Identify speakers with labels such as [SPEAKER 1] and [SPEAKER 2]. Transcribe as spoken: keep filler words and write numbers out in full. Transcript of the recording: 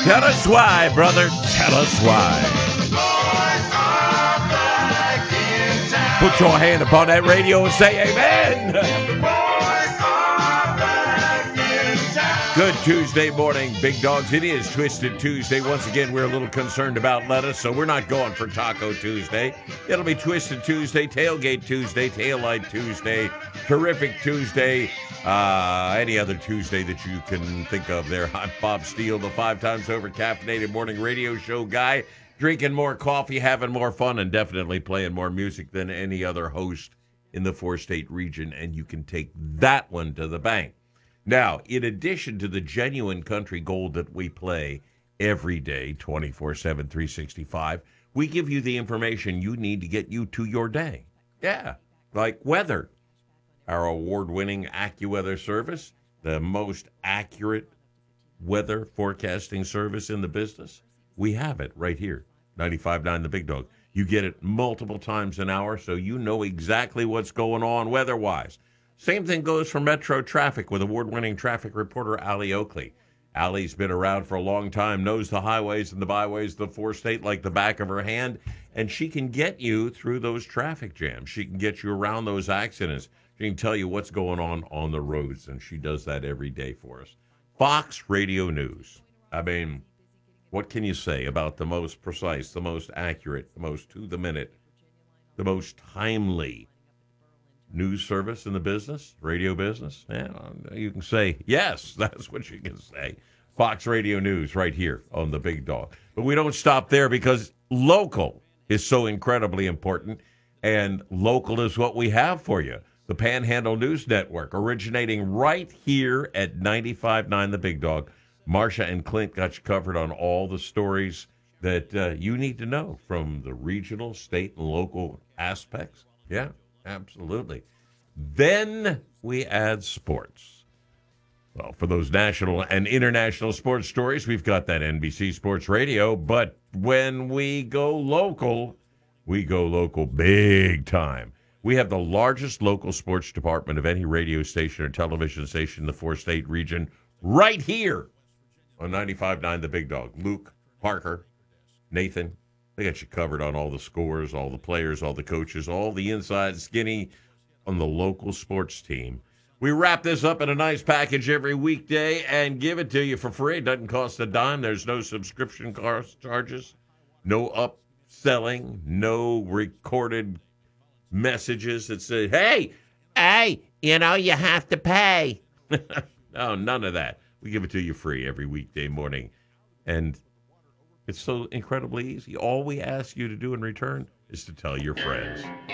[SPEAKER 1] Tell us why, brother. Tell us why. Put your hand upon that radio and say amen. Good Tuesday morning, big dogs. It is Twisted Tuesday. Once again, we're a little concerned about lettuce, so we're not going for Taco Tuesday. It'll be Twisted Tuesday, Tailgate Tuesday, Taillight Tuesday, Terrific Tuesday, uh, any other Tuesday that you can think of there. I'm Bob Steele, the five times over caffeinated morning radio show guy, drinking more coffee, having more fun, and definitely playing more music than any other host in the four-state region, and you can take that one to the bank. Now, in addition to the genuine country gold that we play every day, twenty-four seven, three sixty-five, we give you the information you need to get you to your day. Yeah, like weather. Our award-winning AccuWeather service, the most accurate weather forecasting service in the business. We have it right here, ninety-five point nine The Big Dog. You get it multiple times an hour, so you know exactly what's going on weather-wise. Same thing goes for Metro Traffic with award-winning traffic reporter Allie Oakley. Allie's been around for a long time, knows the highways and the byways of the four-state like the back of her hand, and she can get you through those traffic jams. She can get you around those accidents. She can tell you what's going on on the roads, and she does that every day for us. Fox Radio News. I mean, what can you say about the most precise, the most accurate, the most to-the-minute, the most timely news service in the business, radio business? Yeah, you can say, yes, that's what you can say. Fox Radio News right here on The Big Dog. But we don't stop there because local is so incredibly important, and local is what we have for you. The Panhandle News Network, originating right here at ninety-five point nine The Big Dog. Marcia and Clint got you covered on all the stories that uh, you need to know from the regional, state, and local aspects. Yeah. Absolutely. Then we add sports. Well, for those national and international sports stories, we've got that N B C Sports Radio. But when we go local, we go local big time. We have the largest local sports department of any radio station or television station in the four-state region right here on ninety-five point nine The Big Dog. Luke, Parker, Nathan, they got you covered on all the scores, all the players, all the coaches, all the inside skinny on the local sports team. We wrap this up in a nice package every weekday and give it to you for free. It doesn't cost a dime. There's no subscription cost charges, no upselling, no recorded messages that say, hey, hey, you know, you have to pay. No, none of that. We give it to you free every weekday morning. And it's so incredibly easy. All we ask you to do in return is to tell your friends.